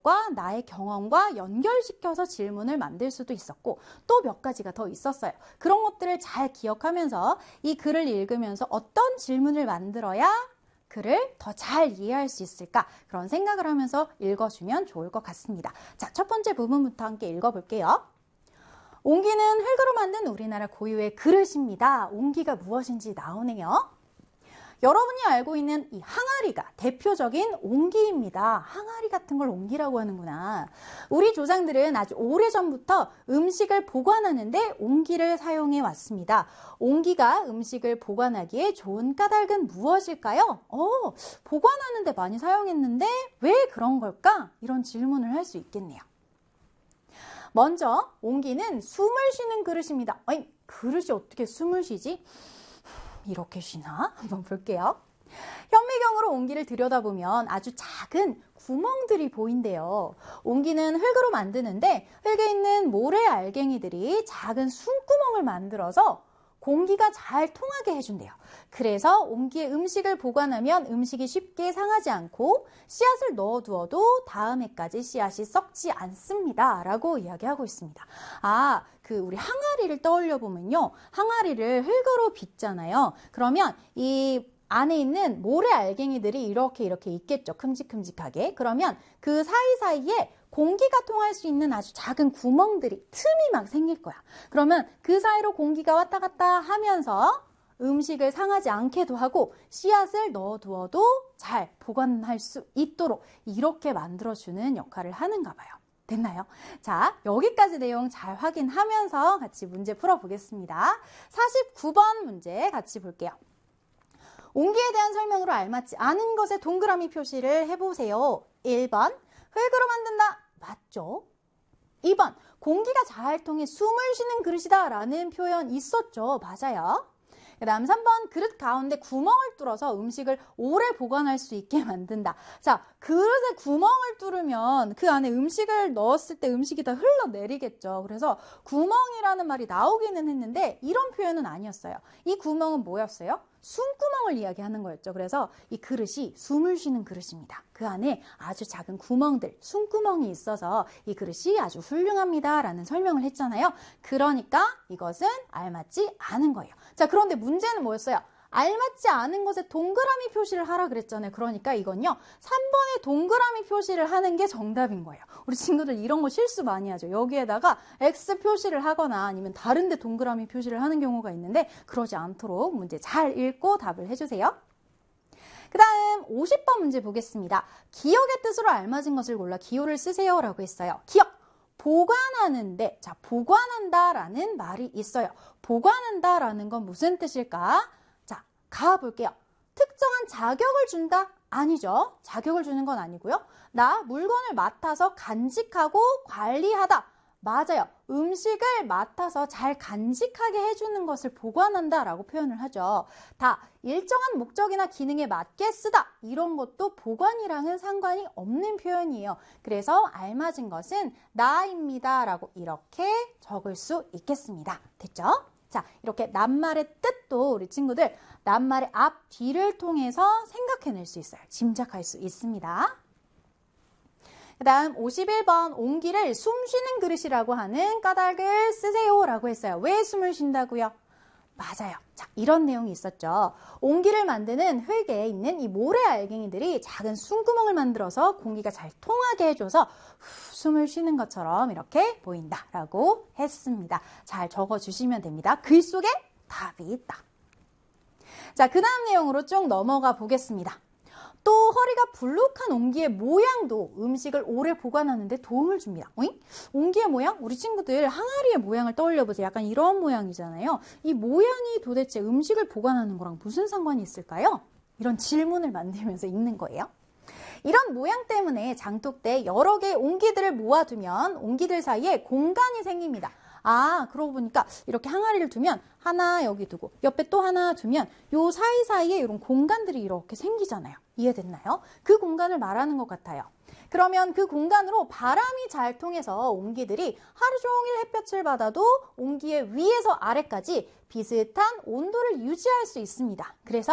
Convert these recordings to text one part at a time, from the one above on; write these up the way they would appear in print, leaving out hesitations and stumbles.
과 나의 경험과 연결시켜서 질문을 만들 수도 있었고 또 몇 가지가 더 있었어요. 그런 것들을 잘 기억하면서 이 글을 읽으면서 어떤 질문을 만들어야 글을 더 잘 이해할 수 있을까? 그런 생각을 하면서 읽어주면 좋을 것 같습니다. 자, 첫 번째 부분부터 함께 읽어볼게요. 옹기는 흙으로 만든 우리나라 고유의 그릇입니다. 옹기가 무엇인지 나오네요. 여러분이 알고 있는 이 항아리가 대표적인 옹기입니다. 항아리 같은 걸 옹기라고 하는구나. 우리 조상들은 아주 오래전부터 음식을 보관하는데 옹기를 사용해 왔습니다. 옹기가 음식을 보관하기에 좋은 까닭은 무엇일까요? 보관하는데 많이 사용했는데 왜 그런 걸까? 이런 질문을 할 수 있겠네요. 먼저 옹기는 숨을 쉬는 그릇입니다. 아니, 그릇이 어떻게 숨을 쉬지? 이렇게 쉬나? 한번 볼게요. 현미경으로 옹기를 들여다보면 아주 작은 구멍들이 보인대요. 옹기는 흙으로 만드는데 흙에 있는 모래 알갱이들이 작은 숨구멍을 만들어서 공기가 잘 통하게 해준대요. 그래서 옹기에 음식을 보관하면 음식이 쉽게 상하지 않고 씨앗을 넣어두어도 다음 해까지 씨앗이 썩지 않습니다. 라고 이야기하고 있습니다. 우리 항아리를 떠올려 보면요. 항아리를 흙으로 빚잖아요. 그러면 이 안에 있는 모래 알갱이들이 이렇게 있겠죠. 큼직큼직하게. 그러면 그 사이사이에 공기가 통할 수 있는 아주 작은 구멍들이, 틈이 막 생길 거야. 그러면 그 사이로 공기가 왔다 갔다 하면서 음식을 상하지 않게도 하고 씨앗을 넣어두어도 잘 보관할 수 있도록 이렇게 만들어주는 역할을 하는가 봐요. 됐나요? 자, 여기까지 내용 잘 확인하면서 같이 문제 풀어보겠습니다. 49번 문제 같이 볼게요. 옹기에 대한 설명으로 알맞지 않은 것에 동그라미 표시를 해보세요. 1번, 흙으로 만든다. 맞죠? 2번, 공기가 잘 통해 숨을 쉬는 그릇이다 라는 표현 있었죠. 맞아요. 그 다음 3번, 그릇 가운데 구멍을 뚫어서 음식을 오래 보관할 수 있게 만든다. 자, 그릇에 구멍을 뚫으면 그 안에 음식을 넣었을 때 음식이 다 흘러내리겠죠. 그래서 구멍이라는 말이 나오기는 했는데 이런 표현은 아니었어요. 이 구멍은 뭐였어요? 숨구멍을 이야기하는 거였죠. 그래서 이 그릇이 숨을 쉬는 그릇입니다. 그 안에 아주 작은 구멍들, 숨구멍이 있어서 이 그릇이 아주 훌륭합니다 라는 설명을 했잖아요. 그러니까 이것은 알맞지 않은 거예요. 자, 그런데 문제는 뭐였어요? 알맞지 않은 것에 동그라미 표시를 하라 그랬잖아요. 그러니까 이건요, 3번에 동그라미 표시를 하는 게 정답인 거예요. 우리 친구들 이런 거 실수 많이 하죠. 여기에다가 X 표시를 하거나 아니면 다른 데 동그라미 표시를 하는 경우가 있는데 그러지 않도록 문제 잘 읽고 답을 해주세요. 그 다음 50번 문제 보겠습니다. 기억의 뜻으로 알맞은 것을 골라 기호를 쓰세요 라고 했어요. 기억! 보관하는데, 자, 보관한다라는 말이 있어요. 보관한다라는 건 무슨 뜻일까? 자, 가볼게요. 특정한 자격을 준다? 아니죠. 자격을 주는 건 아니고요. 나 물건을 맡아서 간직하고 관리하다. 맞아요. 음식을 맡아서 잘 간직하게 해주는 것을 보관한다라고 표현을 하죠. 다 일정한 목적이나 기능에 맞게 쓰다. 이런 것도 보관이랑은 상관이 없는 표현이에요. 그래서 알맞은 것은 나입니다 라고 이렇게 적을 수 있겠습니다. 됐죠? 자, 이렇게 낱말의 뜻도 우리 친구들 낱말의 앞, 뒤를 통해서 생각해낼 수 있어요. 짐작할 수 있습니다. 그 다음 51번 옹기를 숨 쉬는 그릇이라고 하는 까닭을 쓰세요 라고 했어요. 왜 숨을 쉰다고요? 맞아요. 자, 이런 내용이 있었죠. 옹기를 만드는 흙에 있는 이 모래 알갱이들이 작은 숨구멍을 만들어서 공기가 잘 통하게 해줘서 숨을 쉬는 것처럼 이렇게 보인다라고 했습니다. 잘 적어주시면 됩니다. 글 속에 답이 있다. 자, 그 다음 내용으로 쭉 넘어가 보겠습니다. 또 허리가 불룩한 옹기의 모양도 음식을 오래 보관하는 데 도움을 줍니다. 옹기의 모양? 우리 친구들 항아리의 모양을 떠올려보세요. 약간 이런 모양이잖아요. 이 모양이 도대체 음식을 보관하는 거랑 무슨 상관이 있을까요? 이런 질문을 만들면서 읽는 거예요. 이런 모양 때문에 장독대에 여러 개의 옹기들을 모아두면 옹기들 사이에 공간이 생깁니다. 그러고 보니까 이렇게 항아리를 두면 하나 여기 두고 옆에 또 하나 두면 요 사이사이에 이런 공간들이 이렇게 생기잖아요. 이해됐나요? 그 공간을 말하는 것 같아요. 그러면 그 공간으로 바람이 잘 통해서 옹기들이 하루 종일 햇볕을 받아도 옹기의 위에서 아래까지 비슷한 온도를 유지할 수 있습니다. 그래서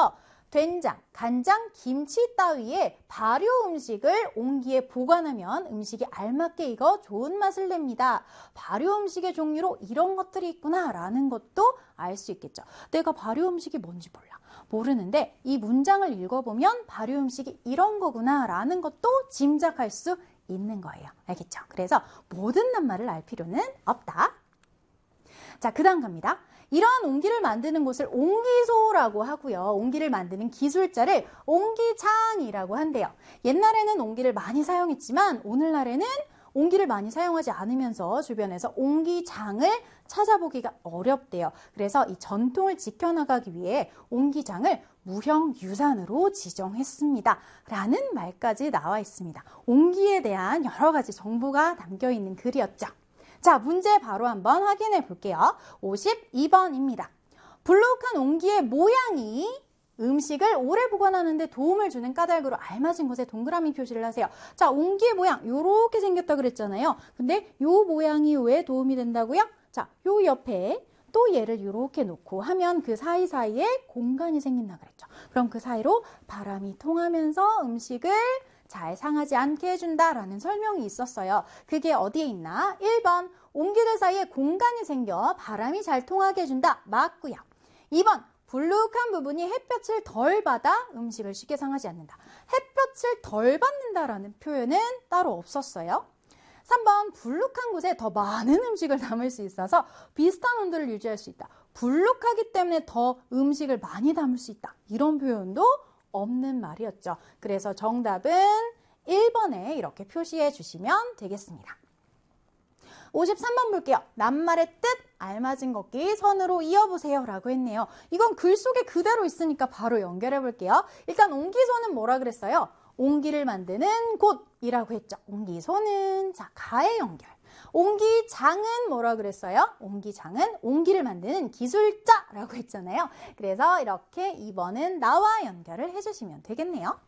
된장, 간장, 김치 따위의 발효 음식을 온기에 보관하면 음식이 알맞게 익어 좋은 맛을 냅니다. 발효 음식의 종류로 이런 것들이 있구나 라는 것도 알 수 있겠죠. 내가 발효 음식이 뭔지 모르는데 이 문장을 읽어보면 발효 음식이 이런 거구나 라는 것도 짐작할 수 있는 거예요. 알겠죠? 그래서 모든 낱말을 알 필요는 없다. 자, 그 다음 갑니다. 이러한 옹기를 만드는 곳을 옹기소라고 하고요. 옹기를 만드는 기술자를 옹기장이라고 한대요. 옛날에는 옹기를 많이 사용했지만 오늘날에는 옹기를 많이 사용하지 않으면서 주변에서 옹기장을 찾아보기가 어렵대요. 그래서 이 전통을 지켜나가기 위해 옹기장을 무형유산으로 지정했습니다. 라는 말까지 나와 있습니다. 옹기에 대한 여러 가지 정보가 담겨 있는 글이었죠. 자, 문제 바로 한번 확인해 볼게요. 52번입니다. 불룩한 옹기의 모양이 음식을 오래 보관하는 데 도움을 주는 까닭으로 알맞은 곳에 동그라미 표시를 하세요. 자, 옹기의 모양 이렇게 생겼다 그랬잖아요. 근데 요 모양이 왜 도움이 된다고요? 자, 요 옆에 또 얘를 이렇게 놓고 하면 그 사이사이에 공간이 생긴다 그랬죠. 그럼 그 사이로 바람이 통하면서 음식을 잘 상하지 않게 해준다라는 설명이 있었어요. 그게 어디에 있나? 1번, 옹기들 사이에 공간이 생겨 바람이 잘 통하게 해준다. 맞고요. 2번, 불룩한 부분이 햇볕을 덜 받아 음식을 쉽게 상하지 않는다. 햇볕을 덜 받는다라는 표현은 따로 없었어요. 3번, 불룩한 곳에 더 많은 음식을 담을 수 있어서 비슷한 온도를 유지할 수 있다. 불룩하기 때문에 더 음식을 많이 담을 수 있다. 이런 표현도 없는 말이었죠. 그래서 정답은 1번에 이렇게 표시해 주시면 되겠습니다. 53번 볼게요. 낱말의 뜻, 알맞은 걷기 선으로 이어보세요 라고 했네요. 이건 글 속에 그대로 있으니까 바로 연결해 볼게요. 일단 옹기소는 뭐라 그랬어요? 옹기를 만드는 곳이라고 했죠. 옹기소는 자, 가의 연결. 옹기장은 뭐라 그랬어요? 옹기장은 옹기를 만드는 기술자라고 했잖아요. 그래서 이렇게 2번은 나와 연결을 해주시면 되겠네요.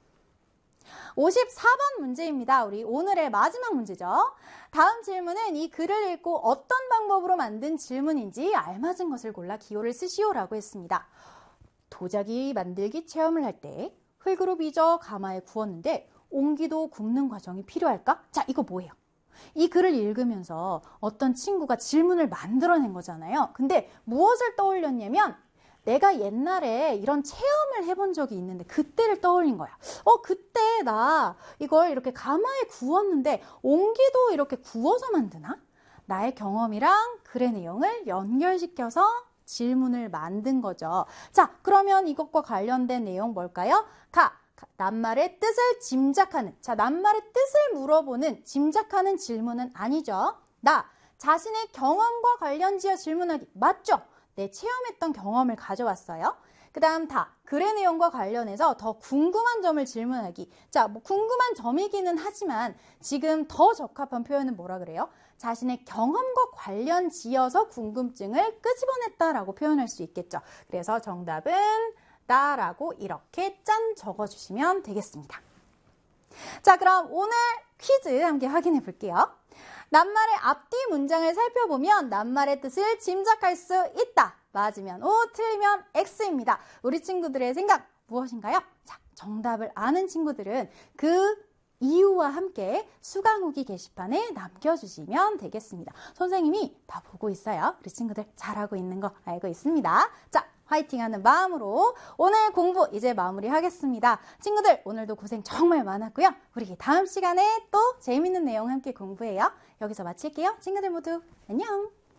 54번 문제입니다. 우리 오늘의 마지막 문제죠. 다음 질문은 이 글을 읽고 어떤 방법으로 만든 질문인지 알맞은 것을 골라 기호를 쓰시오라고 했습니다. 도자기 만들기 체험을 할 때 흙으로 빚어 가마에 구웠는데 옹기도 굽는 과정이 필요할까? 자, 이거 뭐예요? 이 글을 읽으면서 어떤 친구가 질문을 만들어낸 거잖아요. 근데 무엇을 떠올렸냐면 내가 옛날에 이런 체험을 해본 적이 있는데 그때를 떠올린 거야. 그때 나 이걸 이렇게 가마에 구웠는데 옹기도 이렇게 구워서 만드나? 나의 경험이랑 글의 내용을 연결시켜서 질문을 만든 거죠. 자, 그러면 이것과 관련된 내용 뭘까요? 낱말의 뜻을 짐작하는, 자, 낱말의 뜻을 물어보는, 짐작하는 질문은 아니죠. 자신의 경험과 관련지어 질문하기. 맞죠? 내 체험했던 경험을 가져왔어요. 그 다음 글의 내용과 관련해서 더 궁금한 점을 질문하기. 자, 뭐 궁금한 점이기는 하지만 지금 더 적합한 표현은 뭐라 그래요? 자신의 경험과 관련 지어서 궁금증을 끄집어냈다라고 표현할 수 있겠죠. 그래서 정답은 라고 이렇게 짠 적어주시면 되겠습니다. 자, 그럼 오늘 퀴즈 함께 확인해 볼게요. 낱말의 앞뒤 문장을 살펴보면 낱말의 뜻을 짐작할 수 있다. 맞으면 O, 틀리면 X입니다. 우리 친구들의 생각 무엇인가요? 자, 정답을 아는 친구들은 그 이유와 함께 수강 후기 게시판에 남겨주시면 되겠습니다. 선생님이 다 보고 있어요. 우리 친구들 잘하고 있는 거 알고 있습니다. 자, 화이팅하는 마음으로 오늘 공부 이제 마무리하겠습니다. 친구들 오늘도 고생 정말 많았고요. 우리 다음 시간에 또 재미있는 내용 함께 공부해요. 여기서 마칠게요. 친구들 모두 안녕.